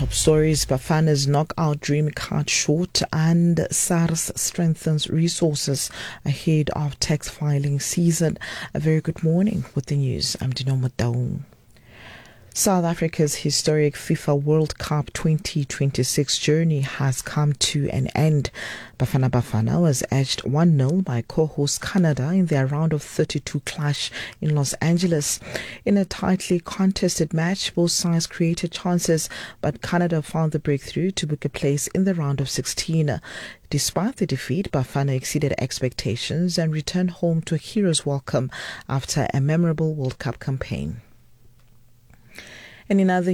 top stories: Bafana's knockout dream cut short, and SARS strengthens resources ahead of tax filing season. A very good morning with the news. I'm Dino Madaung. South Africa's historic FIFA World Cup 2026 journey has come to an end. Bafana Bafana was edged 1-0 by co-host Canada in their round of 32 clash in Los Angeles. In a tightly contested match, both sides created chances, but Canada found the breakthrough to book a place in the round of 16. Despite the defeat, Bafana exceeded expectations and returned home to a hero's welcome after a memorable World Cup campaign. And in other